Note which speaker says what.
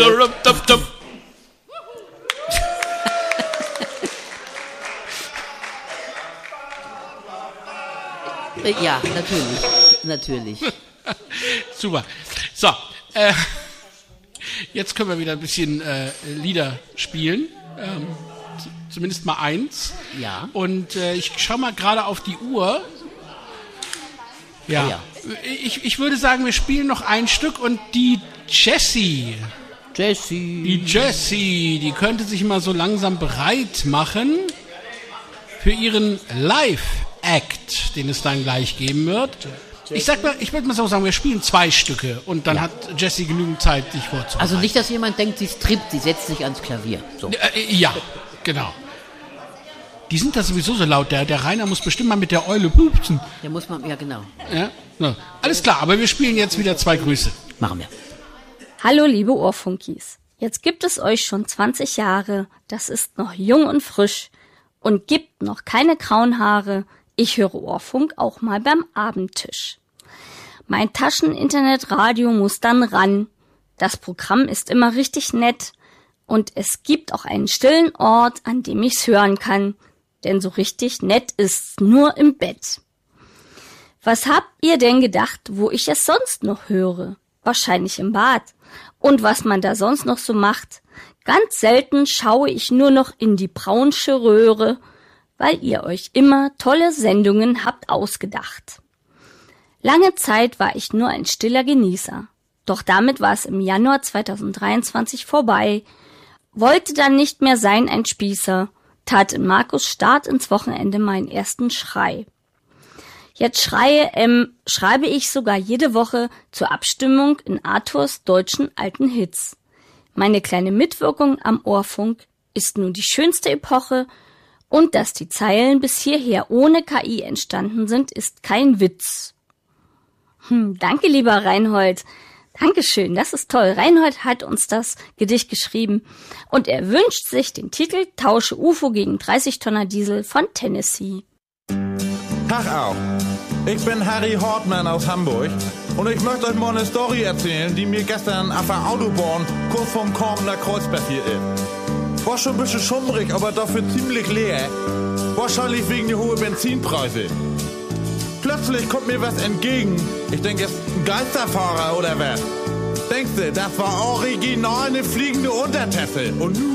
Speaker 1: Ja, natürlich.
Speaker 2: Super. So, jetzt können wir wieder ein bisschen Lieder spielen. Zumindest mal eins.
Speaker 1: Ja.
Speaker 2: Und ich schaue mal gerade auf die Uhr. Ja.
Speaker 1: Ja.
Speaker 2: Ich würde sagen, wir spielen noch ein Stück und die Jessie, die könnte sich mal so langsam bereit machen für ihren Live-Act, den es dann gleich geben wird. Ich würde mal so sagen, wir spielen 2 Stücke und dann hat Jessie genügend Zeit, sich vorzubereiten.
Speaker 1: Also nicht, dass jemand denkt, sie strippt, sie setzt sich ans Klavier. So.
Speaker 2: Ja, genau. Die sind da sowieso so laut. Der Rainer muss bestimmt mal mit der Eule pupsen.
Speaker 1: Der muss man, ja genau.
Speaker 2: Ja? So. Alles klar, aber wir spielen jetzt wieder 2 Grüße.
Speaker 1: Machen wir.
Speaker 3: Hallo liebe Ohrfunkies. Jetzt gibt es euch schon 20 Jahre. Das ist noch jung und frisch und gibt noch keine grauen Haare. Ich höre Ohrfunk auch mal beim Abendtisch. Mein Tascheninternetradio muss dann ran. Das Programm ist immer richtig nett. Und es gibt auch einen stillen Ort, an dem ich's hören kann. Denn so richtig nett ist's nur im Bett. Was habt ihr denn gedacht, wo ich es sonst noch höre? Wahrscheinlich im Bad. Und was man da sonst noch so macht? Ganz selten schaue ich nur noch in die braunsche Röhre, weil ihr euch immer tolle Sendungen habt ausgedacht. Lange Zeit war ich nur ein stiller Genießer. Doch damit war es im Januar 2023 vorbei. Wollte dann nicht mehr sein ein Spießer, tat in Markus Start ins Wochenende meinen ersten Schrei. Jetzt schreibe ich sogar jede Woche zur Abstimmung in Arthurs deutschen alten Hits. Meine kleine Mitwirkung am Ohrfunk ist nun die schönste Epoche und dass die Zeilen bis hierher ohne KI entstanden sind, ist kein Witz. Danke, lieber Reinhold. Dankeschön, das ist toll. Reinhold hat uns das Gedicht geschrieben und er wünscht sich den Titel Tausche UFO gegen 30-Tonner Diesel von Tennessee.
Speaker 4: Tag auch. Ich bin Harry Hortmann aus Hamburg und ich möchte euch mal eine Story erzählen, die mir gestern auf der Autobahn kurz vorm Korbener Kreuz passiert ist. War schon ein bisschen schummrig, aber dafür ziemlich leer. Wahrscheinlich wegen der hohen Benzinpreise. Plötzlich kommt mir was entgegen. Ich denke, es ist ein Geisterfahrer oder was. Denkst du, das war original eine fliegende Untertasse. Und